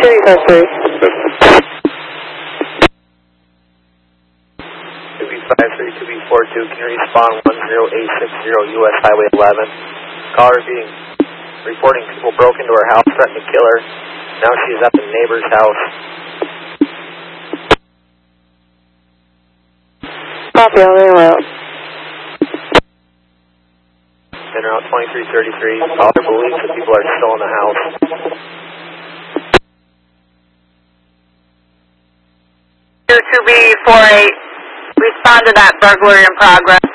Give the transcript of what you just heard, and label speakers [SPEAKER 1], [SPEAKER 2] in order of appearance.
[SPEAKER 1] 2B53.
[SPEAKER 2] 2B53, 2B42, can you respond 10860 US Highway 11? Caller reporting people broke into her house, threatened to kill her. Now she is at the neighbor's house.
[SPEAKER 1] Copy, on the route.
[SPEAKER 2] En route 2333, caller believes that people are still in the house.
[SPEAKER 3] To 2B48, respond to that burglary in progress.